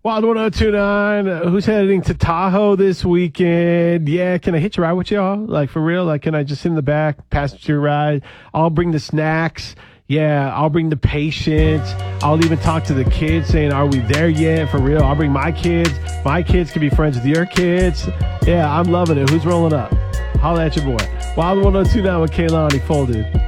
Wild 1029, who's heading to Tahoe this weekend? Yeah, can I hitch a ride with y'all? Like, for real? Like, can I just sit in the back, passenger ride? I'll bring the snacks. Yeah, I'll bring the patients. I'll even talk to the kids saying, are we there yet? For real? I'll bring my kids. My kids can be friends with your kids. Yeah, I'm loving it. Who's rolling up? Holla at your boy. Wild 1029 with Kaylani Folded.